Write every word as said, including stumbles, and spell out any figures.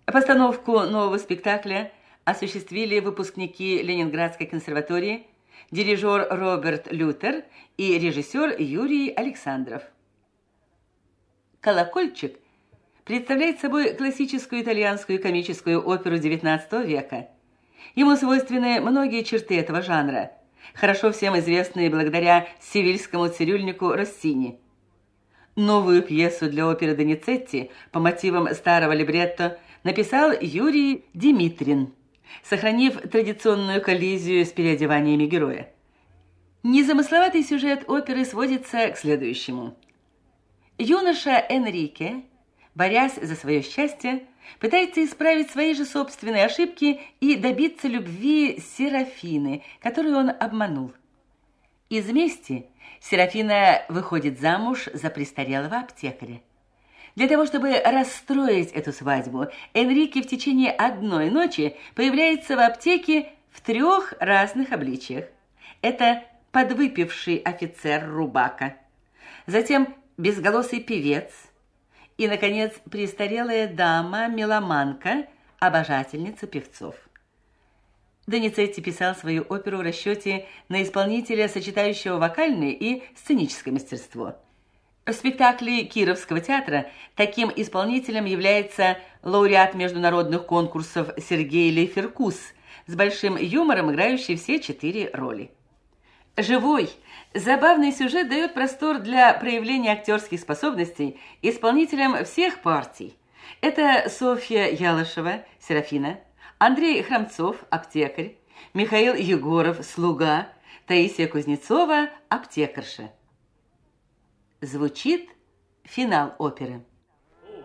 Постановку нового спектакля осуществили выпускники Ленинградской консерватории, дирижер Роберт Лютер и режиссер Юрий Александров. «Колокольчик» представляет собой классическую итальянскую комическую оперу девятнадцатого века. Ему свойственны многие черты этого жанра, хорошо всем известные благодаря севильскому цирюльнику Россини. Новую пьесу для оперы Доницетти по мотивам старого либретто написал Юрий Димитрин, сохранив традиционную коллизию с переодеваниями героя. Незамысловатый сюжет оперы сводится к следующему. Юноша Энрике, борясь за свое счастье, пытается исправить свои же собственные ошибки и добиться любви Серафины, которую он обманул. Из мести Серафина выходит замуж за престарелого аптекаря. Для того, чтобы расстроить эту свадьбу, Энрике в течение одной ночи появляется в аптеке в трех разных обличиях. Это подвыпивший офицер Рубака, затем безголосый певец и, наконец, престарелая дама-меломанка, обожательница певцов. Доницетти писал свою оперу в расчете на исполнителя, сочетающего вокальное и сценическое мастерство. В спектакле Кировского театра таким исполнителем является лауреат международных конкурсов Сергей Лейферкус, с большим юмором играющий все четыре роли. Живой, забавный сюжет дает простор для проявления актерских способностей исполнителям всех партий. Это Софья Ялышева, Серафина, Андрей Храмцов, аптекарь, Михаил Егоров, слуга, Таисия Кузнецова, аптекарша. Звучит финал оперы.